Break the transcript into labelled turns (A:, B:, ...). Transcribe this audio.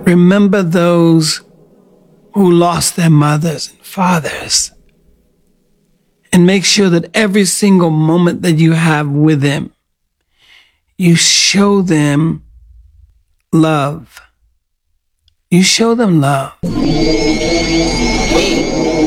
A: Remember those who lost their mothers and fathers. And make sure that every single moment that you have with them, you show them love. You show them love.